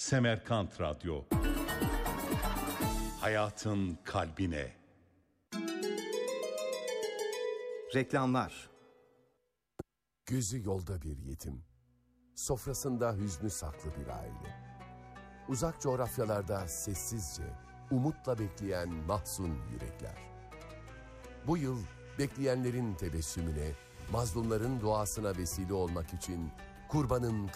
Semerkant Radyo. Hayatın kalbine. Reklamlar. Gözü yolda bir yetim. Sofrasında hüznü saklı bir aile. Uzak coğrafyalarda sessizce, umutla bekleyen mahzun yürekler. Bu yıl bekleyenlerin tebessümüne, mazlumların duasına vesile olmak için kurbanın